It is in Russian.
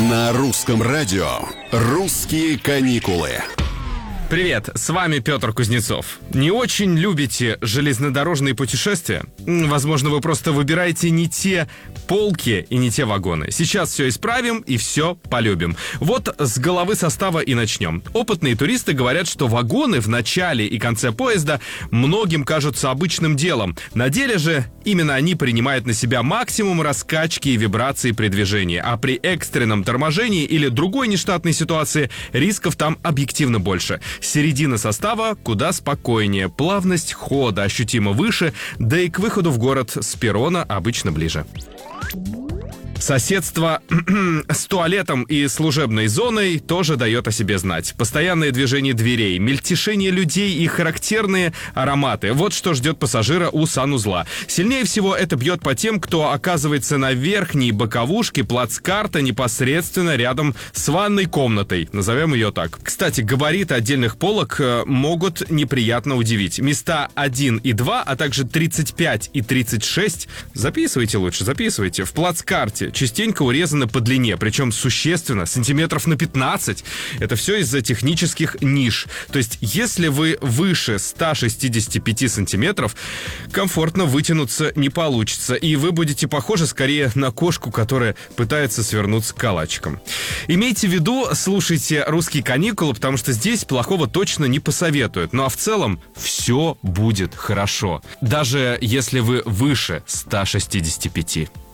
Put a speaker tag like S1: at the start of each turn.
S1: На русском радио «Русские каникулы».
S2: Привет, с вами Петр Кузнецов. Не очень любите железнодорожные путешествия? Возможно, вы просто выбираете не те полки и не те вагоны. Сейчас все исправим и все полюбим. Вот с головы состава и начнем. Опытные туристы говорят, что вагоны в начале и конце поезда многим кажутся обычным делом. На деле же именно они принимают на себя максимум раскачки и вибраций при движении. А при экстренном торможении или другой нештатной ситуации рисков там объективно больше. Середина состава куда спокойнее, плавность хода ощутимо выше, да и к выходу в город с перрона обычно ближе. Соседство с туалетом и служебной зоной тоже дает о себе знать. Постоянное движение дверей, мельтешение людей и характерные ароматы. Вот что ждет пассажира у санузла. Сильнее всего это бьет по тем, кто оказывается на верхней боковушке плацкарта непосредственно рядом с ванной комнатой. Назовем ее так. Кстати, габариты отдельных полок могут неприятно удивить. Места 1 и 2, а также 35 и 36, записывайте лучше, записывайте, в плацкарте частенько урезаны по длине, причем существенно, сантиметров на 15. Это все из-за технических ниш. То есть, если вы выше 165 сантиметров, комфортно вытянуться не получится, и вы будете похожи скорее на кошку, которая пытается свернуться калачиком. Имейте в виду, слушайте «Русские каникулы», потому что здесь плохого точно не посоветуют. Ну а в целом все будет хорошо, даже если вы выше 165.